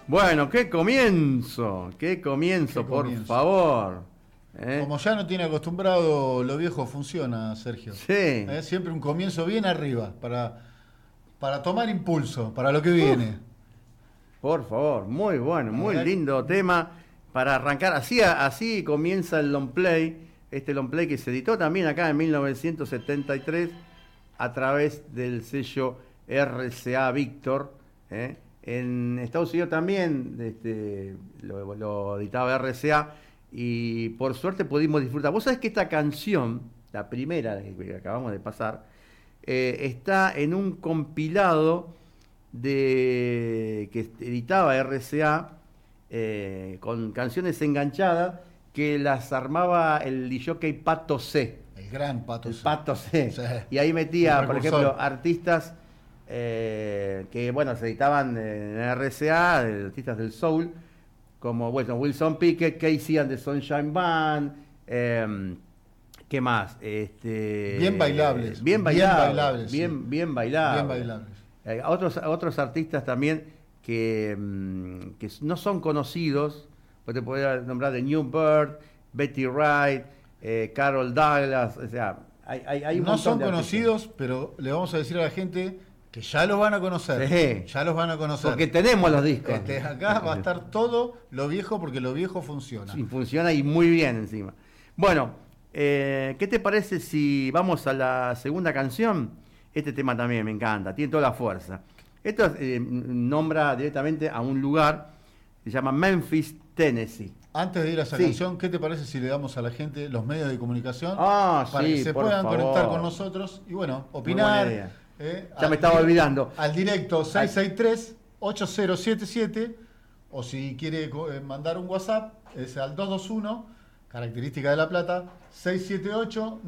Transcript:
Bueno, qué comienzo, por favor. Como ya no tiene acostumbrado, lo viejo funciona, Sergio. Sí. Siempre un comienzo bien arriba, para tomar impulso, para lo que viene. Por favor, muy bueno, muy lindo tema para arrancar. Así comienza el long play, este long play que se editó también acá en 1973 a través del sello RCA Victor. En Estados Unidos también lo editaba RCA y por suerte pudimos disfrutar. Vos sabés que esta canción, la primera que acabamos de pasar, está en un compilado que editaba RCA con canciones enganchadas que las armaba el DJ Pato C. El gran Pato C. Pato C. Sí. Y ahí metía, por ejemplo, artistas que, bueno, se editaban en RCA, artistas del soul, como bueno, Wilson Pickett, Casey and the Sunshine Band, ¿qué más? Bien bailables. Bien bailables. Sí. Bien bailables. Bien bailables. Otros artistas también que no son conocidos, pues te podría nombrar de New Bird, Betty Wright, Carol Douglas, o sea, hay un no montón son de conocidos, pero le vamos a decir a la gente que ya los van a conocer. Sí. Ya los van a conocer. Porque tenemos los discos. Acá va a estar todo lo viejo porque lo viejo funciona. Sí, funciona y muy bien encima. Bueno, ¿qué te parece si vamos a la segunda canción? Este tema también me encanta, tiene toda la fuerza. Esto nombra directamente a un lugar, se llama Memphis, Tennessee. Antes de ir a esa canción, ¿qué te parece si le damos a la gente los medios de comunicación para que se puedan conectar con nosotros y bueno, opinar? Ya me estaba olvidando. Al directo 663-8077 o si quiere mandar un WhatsApp es al 221, característica de La Plata, 678